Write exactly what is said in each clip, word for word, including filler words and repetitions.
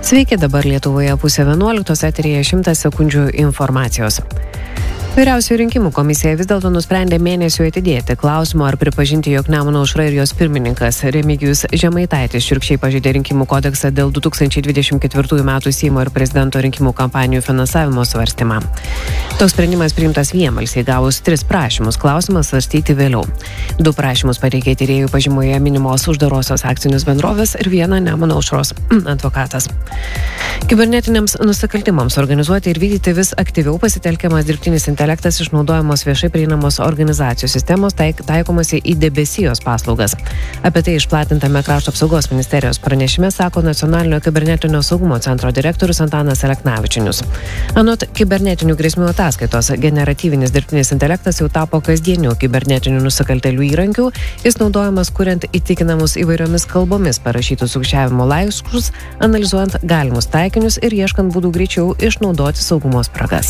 Sveiki, dabar Lietuvoje pusė vienuoliktos, eteryje šimtas sekundžių informacijos. Vyriausioji rinkimų komisija vis dėlto nusprendė mėnesiui atidėti klausimo, ar pripažinti, jog Nemuno aušra ir jos pirmininkas Remigijus Žemaitaitis šiurkščiai pažeidė rinkimų kodeksą dėl du tūkstančiai dvidešimt ketvirtųjų metų Seimo ir prezidento rinkimų kampanijų finansavimo svarstymą. Toks sprendimas priimtas vienbalsiai gavus tris prašymus, klausimas svarstyti vėliau. Du prašymus pateikė tyrėjų pažymoje minimos uždarosios akcinius bendrovės ir vieną Nemuno aušros advokatas. Kibernetiniams nusikaltimams organizuoti ir vykdyti vis aktyviau pasitelkiamas dirbtinis intelektas. Intelektas išnaudojamos viešai prieinamos organizacijų sistemos, taik, taikomasi į debesijos paslaugas. Apie tai išplatintame Krašto apsaugos ministerijos pranešime sako Nacionalinio kibernetinio saugumo centro direktorius Antanas Aleknavičius. Anot kibernetinių grėsmių ataskaitos, generatyvinis dirbtinis intelektas jau tapo kasdienių kibernetinių nusikaltėlių įrankių, jis naudojamas kuriant įtikinamus įvairiomis kalbomis parašytus sukčiavimo laiškus, analizuojant galimus taikinius ir ieškant būdų greičiau išnaudoti saugumo spragas.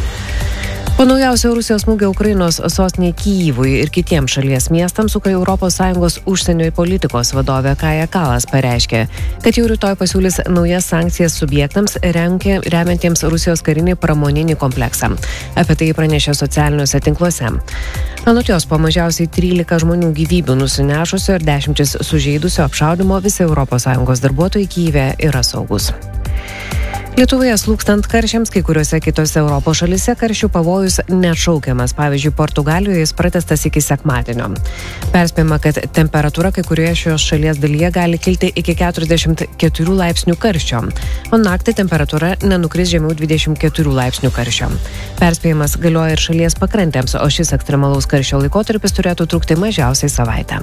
Po naujausio Rusijos smūgio Ukrainos sostinei Kyjivui ir kitiems šalies miestams Europos Sąjungos užsienio politikos vadovė Kaja Kalas pareiškė, kad jau rytoj pasiūlys naujas sankcijas subjektams renkia, remiantiems Rusijos karinį pramoninį kompleksą. Apie tai pranešė socialiniuose tinkluose. Anot jos, po mažiausiai trylika žmonių gyvybių nusinešusio ir dešimtis sužeidusio apšaudimo visi Europos Sąjungos darbuotojai Kyjive yra saugus. Lietuvoje slūgstant karščiams, kai kuriuose kitose Europos šalyse karščių pavojus neatšaukiamas. Pavyzdžiui, Portugalijoje jis pratęstas iki sekmadienio. Perspėjama, kad temperatūra kai kurioje šios šalies dalyje gali kilti iki keturiasdešimt keturių laipsnių karščio, o naktį temperatūra nenukris žemiau dvidešimt keturių laipsnių karščio. Perspėjimas galioja ir šalies pakrantėms, o šis ekstremalaus karščio laikotarpis turėtų trukti mažiausiai savaitę.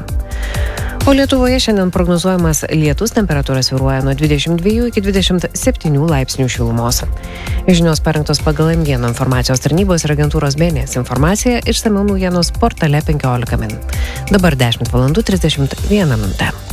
O Lietuvoje šiandien prognozuojamas lietus, temperatūra svyruoja nuo dvidešimt dviejų iki dvidešimt septynių laipsnių šilumos. Žinios parengtos pagal M G N informacijos tarnybos ir agentūros B N S informacija, išsamiau naujienos portale penkiolika min. Dabar dešimt valandų trisdešimt viena minutė.